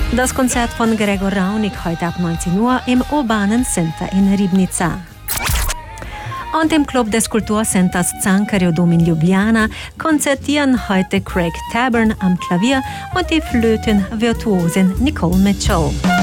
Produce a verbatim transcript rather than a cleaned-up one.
Das Konzert von Gregor Raunig heute ab neunzehn Uhr im Urbanen Center in Ribnica. Und im Club des Kulturcenters Cankarjev Dom in Ljubljana konzertieren heute Craig Taburn am Klavier und die Flötenvirtuosin Nicole Mitchell.